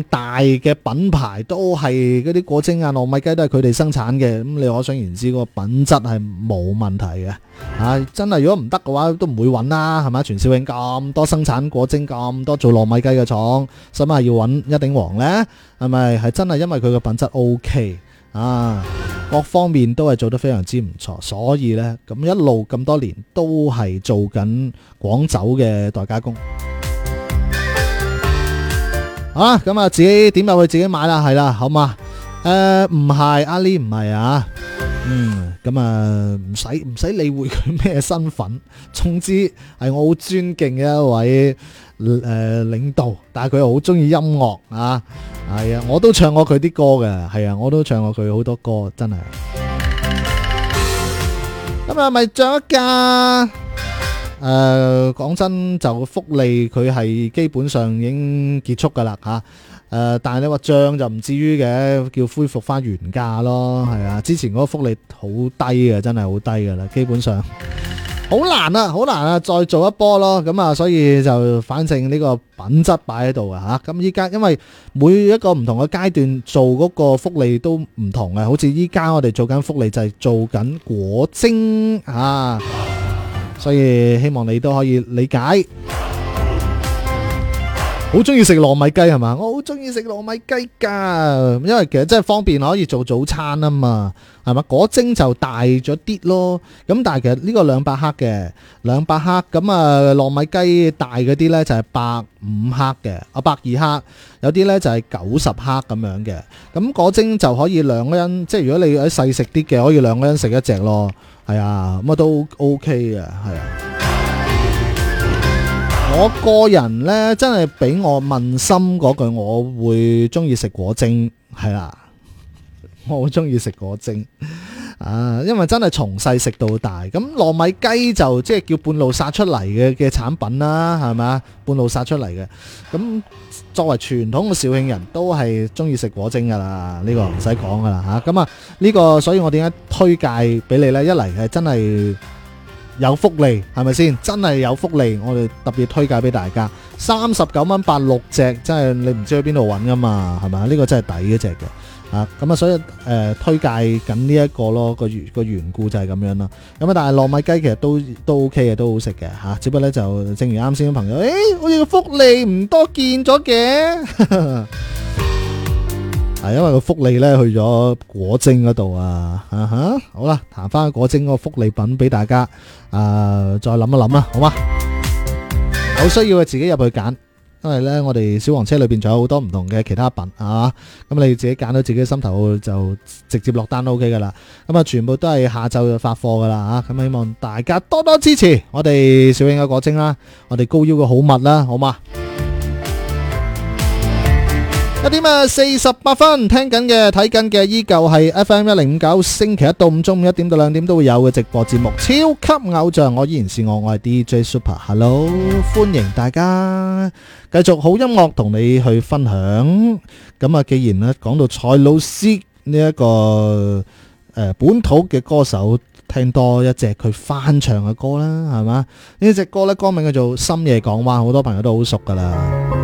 大嘅品牌都係嗰啲果蒸啊、糯米雞都係佢哋生產嘅，咁你可想而知個品質係冇問題嘅。真係如果唔得嘅話都唔會揾啦，係咪？全肇慶咁多生產果蒸，咁多做糯米雞嘅廠，使乜要揾一鼎王呢？係咪？係真係因為佢嘅品質 OK 各方面都係做得非常之唔錯，所以呢，咁一路咁多年都係做緊廣州嘅代加工。咁啊自己點入去自己買啦，係啦，好嘛？唔係阿 Lee 唔係啊，咁啊唔使理會佢咩身份，總之係我好尊敬嘅一位領導，但係佢又好中意音樂啊，係啊，我都唱過佢啲歌嘅，係啊，我都唱過佢好多歌，真係。咁啊，咪漲一價？講真就福利佢係基本上已經結束噶啦吓，但係你話漲就唔至於嘅，叫恢復翻原價咯，係啊，之前嗰個福利好低嘅，真係好低噶啦，基本上好難啊，再做一波咯，咁啊，所以就反正呢個品質擺喺度啊吓，咁依家因為每一個唔同嘅階段做嗰個福利都唔同嘅，好似依家我哋做緊福利就係做緊果蒸啊。所以希望你都可以理解。好中意食糯米雞係嘛？我好中意食糯米雞噶，因為其實真係方便，可以做早餐啊嘛，係嘛？果蒸就大咗啲咯，咁但係其實呢個200克嘅200克，咁啊糯米雞大嗰啲呢就係150克嘅，120克，有啲呢就係90克咁樣嘅。咁果蒸就可以2個人，即係如果你喺細食啲嘅，可以2個人食一隻咯。係啊，咁啊都 OK 嘅，係啊。我個人呢，真係俾我問心嗰句，我會中意食果蒸，係啦，我好中意食果蒸因為真係從細食到大。咁糯米雞就即係叫半路殺出嚟嘅產品啦，係咪啊？半路殺出嚟嘅。咁作為傳統嘅肇慶人都係中意食果蒸噶啦，呢個唔使講噶啦吓。咁啊呢個，所以我點解推介俾你呢？一嚟係真係有福利，係咪先？真係有福利，我哋特別推介俾大家。39蚊8 6隻，真係你唔知去邊度揾噶嘛，係咪？呢個真係抵嗰隻嘅。咁啊，所以推介緊呢一個咯，個緣故就係咁樣啦。咁啊，但係糯米雞其實都 OK 嘅，都好食嘅吓。只不過咧就正如啱先嘅朋友，好似個福利唔多見咗嘅，係因為個福利咧去咗果蒸嗰度啊。好啦，談翻果蒸嗰個福利品俾大家，再諗一諗啦，好嘛？有需要嘅自己入去揀。因為咧，我哋小黃車裏邊仲有好多唔同嘅其他品咁你自己揀到自己心頭就直接落單都 OK 噶啦。咁啊，全部都係下晝就發貨噶啦咁希望大家多多支持我哋肇慶嘅果蒸啦，我哋高腰嘅好物啦，好嘛？1點48分，聽緊嘅睇緊嘅依舊係 FM1059，星期一到五中午1點到2點都會有嘅直播節目，超級偶像，我依然是我係 DJ Super。Hello， 歡迎大家繼續好音樂同你去分享。咁啊，既然咧講到蔡老師呢一個本土嘅歌手，聽多一隻佢翻唱嘅歌啦，係嘛？呢隻歌咧歌名叫做《深夜港灣》，好多朋友都好熟噶啦。